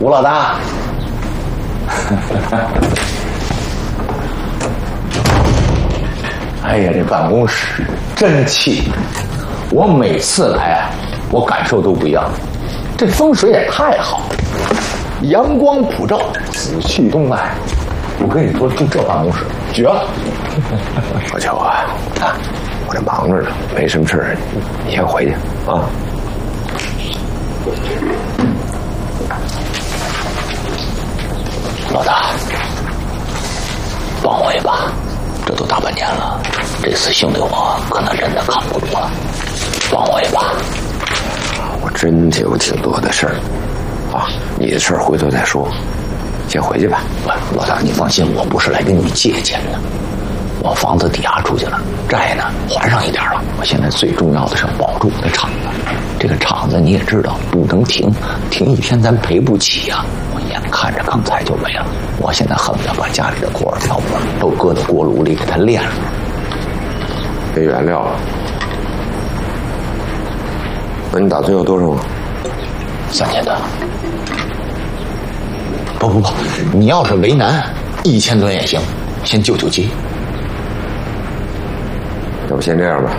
吴老大。哎呀，这办公室真气！我每次来啊，我感受都不一样。这风水也太好了，阳光普照，紫气东来。我跟你说，就这办公室绝了。 老邱啊，我这忙着呢，没什么事儿，你先回去啊。 老大，帮我一把，这都大半年了，这次兄弟我可能真的扛不住了，帮我一把。 我真的有挺多的事儿，啊，你的事儿回头再说，先回去吧。 老大，你放心，我不是来跟你借钱的，我房子抵押出去了，债呢还上一点了。我现在最重要的是保住我的厂子，这个厂子你也知道不能停，停一天咱赔不起啊。我眼看着钢材就没了，我现在恨不得把家里的锅碗瓢盆都搁到锅炉里给它炼了。 没原料了，那你打算要多少 ？3000吨。不，你要是为难，1000吨也行，先救救急。 要不先这样吧，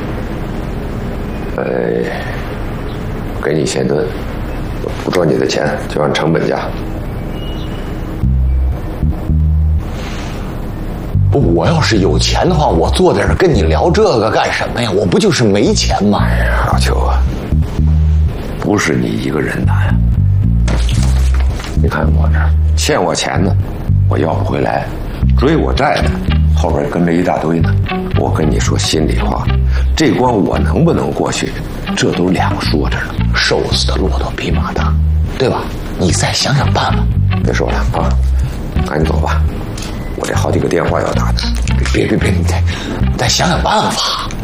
给你1000吨，不赚你的钱，就按成本价。 不，我要是有钱的话，我坐在这跟你聊这个干什么呀？我不就是没钱吗？ 老邱啊，不是你一个人难。你看我这儿欠我钱呢，我要不回来；追我债的，后边跟着一大堆呢。我跟你说心里话，这关我能不能过去，这都两说着呢。 瘦死的骆驼比马大，对吧？你再想想办法。 别说了啊，赶紧走吧，我这好几个电话要打呢。 别，你再想想办法。